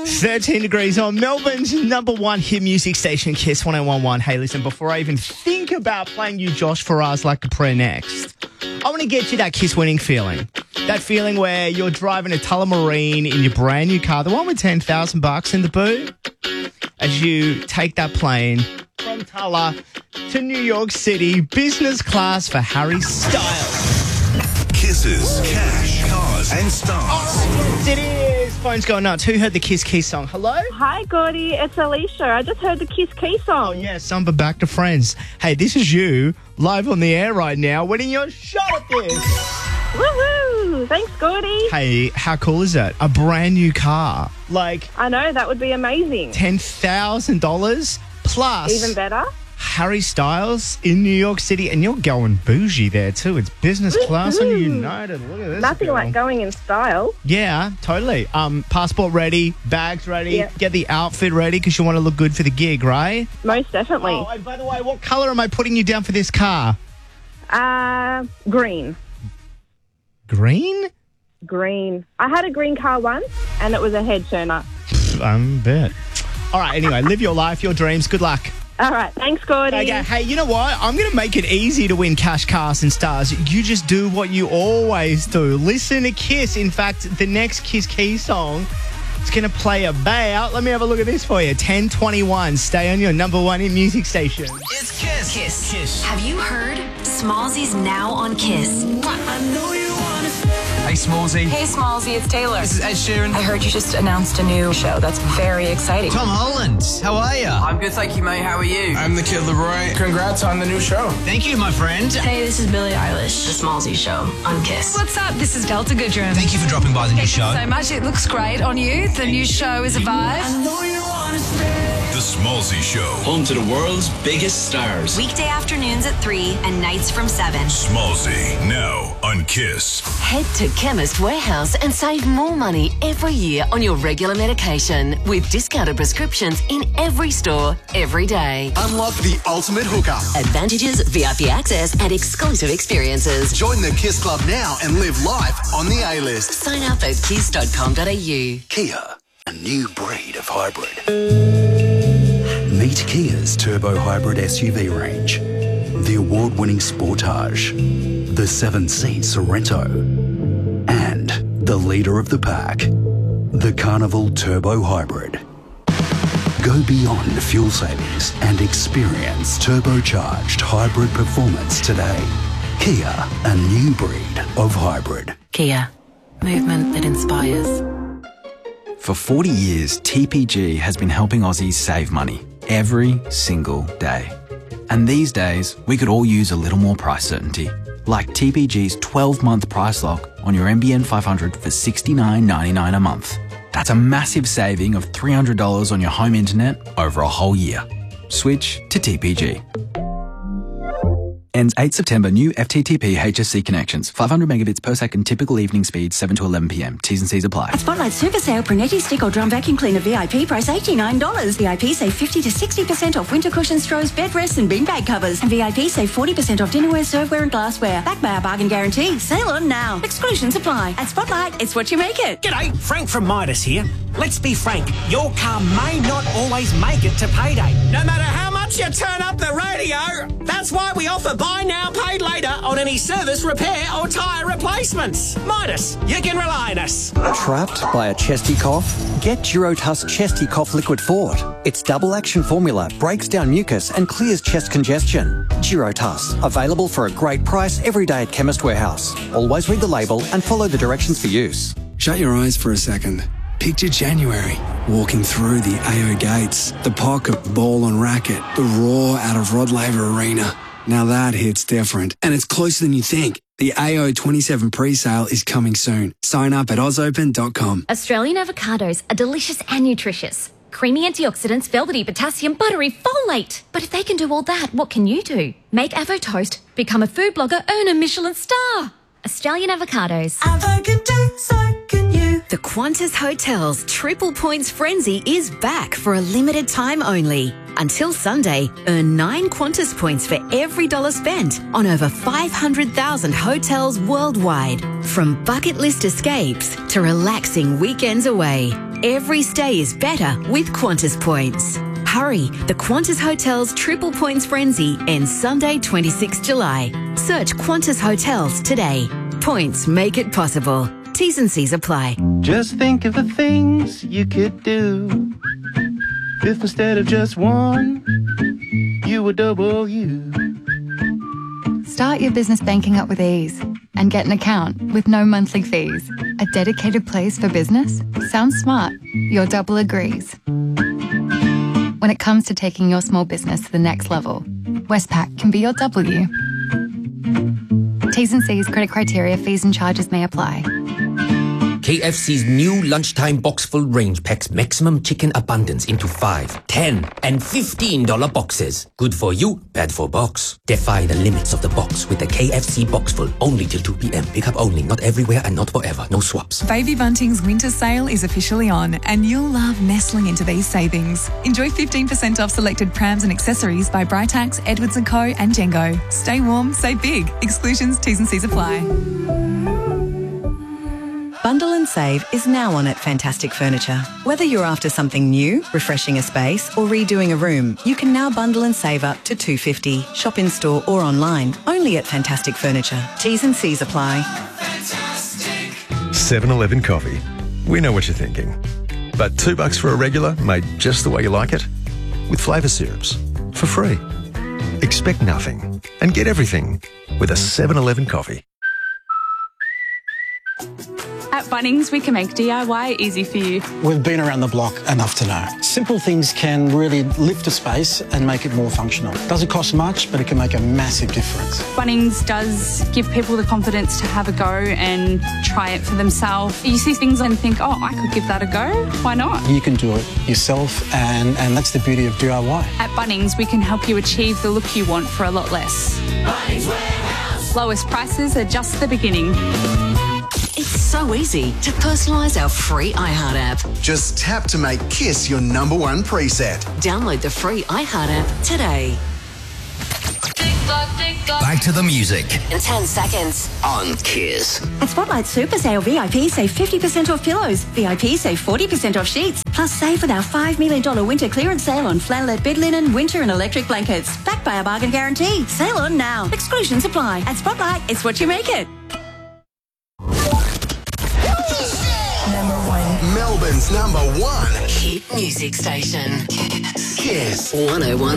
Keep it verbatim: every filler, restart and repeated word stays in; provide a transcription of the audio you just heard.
thirteen degrees on Melbourne's number one hit music station, Kiss one oh one one. Hey, listen, before I even think about playing you Josh Faraz Like a Prayer next, I want to get you that Kiss winning feeling. That feeling where you're driving a Tullamarine in your brand new car, the one with ten thousand bucks in the boot, as you take that plane from Tulla to New York City, business class for Harry Styles. Kisses, cash, cars, and stars. Oh, yes, it is. Phone's going nuts. Who heard the Kiss Key song? Hello? Hi, Gordy. It's Alicia. I just heard the Kiss Key song. Oh, yeah, Samba Back to Friends. Hey, this is you, live on the air right now, winning your shot at this. Woohoo! Thanks, Gordy. Hey, how cool is that? A brand new car. Like, I know, that would be amazing. ten thousand dollars plus. Even better. Harry Styles in New York City, and you're going bougie there too. It's business class on United. Look at this. Nothing girl. like going in style. Yeah, totally. Um, passport ready, bags ready, Yep. get the outfit ready because you want to look good for the gig, right? Most definitely. Oh, and by the way, what colour am I putting you down for this car? Uh, green. Green? Green. I had a green car once, and it was a head turner. I bet. All right, anyway, live your life, your dreams. Good luck. All right, thanks, Gordy. Okay, hey, you know what? I'm going to make it easy to win cash, cars, and stars. You just do what you always do. Listen to Kiss. In fact, the next Kiss Key song is going to play about. Let me have a look at this for you. ten twenty-one. Stay on your number one in music station. It's Kiss. Kiss. Kiss. Have you heard? Smallsy's now on Kiss. I know you want to. Hey, Smallsy. Hey, Smallsy, it's Taylor. This is Ed Sheeran. I heard you just announced a new show. That's very exciting. Tom Holland. How are you? I'm good, thank you, mate. How are you? I'm the Kid Leroy. Congrats on the new show. Thank you, my friend. Hey, this is Billie Eilish. The Smallsy Show on Kiss. What's up? This is Delta Goodrum. Thank you for dropping by the new Thank show. you so much. It looks great on you. The new show is a vibe. I know you want to stay. The Smallsy Show. Home to the world's biggest stars. Weekday afternoons at three and nights from seven. Smallsy, now on Kiss. Head to Chemist Warehouse and save more money every year on your regular medication with discounted prescriptions in every store, every day. Unlock the ultimate hookup. Advantages, V I P access, and exclusive experiences. Join the Kiss Club now and live life on the A-list. Sign up at kiss dot com dot a u. Kia, a new breed of hybrid. Meet Kia's turbo hybrid S U V range. The award-winning Sportage, the seven-seat Sorento, and the leader of the pack, the Carnival Turbo Hybrid. Go beyond fuel savings and experience turbocharged hybrid performance today. Kia, a new breed of hybrid. Kia, movement that inspires. For forty years, T P G has been helping Aussies save money every single day. And these days, we could all use a little more price certainty, like T P G's twelve-month price lock on your N B N five hundred for sixty-nine ninety-nine a month. That's a massive saving of three hundred dollars on your home internet over a whole year. Switch to T P G. Ends eighth September. New F T T P H S C connections. five hundred megabits per second. Typical evening speed seven to eleven p m. T's and C's apply. At Spotlight Super Sale, Brunetti Stick or Drum Vacuum Cleaner V I P price eighty-nine dollars. V I P save fifty to sixty percent off winter cushions, throws, bed rests and beanbag covers. And V I P save forty percent off dinnerware, serveware and glassware. Backed by our bargain guarantee. Sale on now. Exclusions apply. At Spotlight, it's what you make it. G'day, Frank from Midas here. Let's be frank, your car may not always make it to payday. No matter how much you turn up the radio, that's why we offer buy now, pay later on any service, repair or tyre replacements. Midas, you can rely on us. Trapped by a chesty cough? Get Durotuss Chesty Cough Liquid Fort. Its double action formula breaks down mucus and clears chest congestion. Durotuss, available for a great price every day at Chemist Warehouse. Always read the label and follow the directions for use. Shut your eyes for a second. Picture January, walking through the A O gates, the pocket ball on racket, the roar out of Rod Laver Arena. Now that hits different, and it's closer than you think. The A O twenty-seven pre-sale is coming soon. Sign up at oz open dot com. Australian avocados are delicious and nutritious. Creamy antioxidants, velvety potassium, buttery folate. But if they can do all that, what can you do? Make Avo Toast, become a food blogger, earn a Michelin star. Australian avocados. Avo can do, so can you. The Qantas Hotels Triple Points Frenzy is back for a limited time only. Until Sunday, earn nine Qantas points for every dollar spent on over five hundred thousand hotels worldwide. From bucket list escapes to relaxing weekends away, every stay is better with Qantas points. Hurry, the Qantas Hotels Triple Points Frenzy ends Sunday twenty-sixth July. Search Qantas Hotels today. Points make it possible. T's and C's apply. Just think of the things you could do if instead of just one, you were double you. Start your business banking up with ease and get an account with no monthly fees. A dedicated place for business? Sounds smart. Your double agrees. When it comes to taking your small business to the next level, Westpac can be your W. T's and C's, credit criteria, fees and charges may apply. K F C's new lunchtime box full range packs maximum chicken abundance into five, ten, and fifteen dollar boxes. Good for you, bad for box. Defy the limits of the box with the K F C box full only till two p.m. Pick up only, not everywhere and not forever. No swaps. Baby Bunting's winter sale is officially on, and you'll love nestling into these savings. Enjoy fifteen percent off selected prams and accessories by Britax, Edwards and Co. and Django. Stay warm, save big. Exclusions, T's and C's apply. Bundle and save is now on at Fantastic Furniture. Whether you're after something new, refreshing a space, or redoing a room, you can now bundle and save up to two hundred fifty dollars. Shop in store or online, only at Fantastic Furniture. T's and C's apply. seven eleven coffee. We know what you're thinking. But two bucks for a regular made just the way you like it? With flavour syrups. For free. Expect nothing and get everything with a seven eleven coffee. At Bunnings, we can make D I Y easy for you. We've been around the block enough to know. Simple things can really lift a space and make it more functional. Doesn't cost much, but it can make a massive difference. Bunnings does give people the confidence to have a go and try it for themselves. You see things and think, oh, I could give that a go. Why not? You can do it yourself, and, and that's the beauty of D I Y. At Bunnings, we can help you achieve the look you want for a lot less. Bunnings Warehouse. Lowest prices are just the beginning. It's so easy to personalise our free iHeart app. Just tap to make Kiss your number one preset. Download the free iHeart app today. Back to the music. In ten seconds. On Kiss. At Spotlight Super Sale, V I P save fifty percent off pillows. V I P save forty percent off sheets. Plus save with our five million dollars winter clearance sale on flannelette bed linen, winter and electric blankets. Backed by our bargain guarantee. Sale on now. Exclusions apply. At Spotlight, it's what you make it. Number one. Melbourne's number one hit music station. Kiss. one oh one.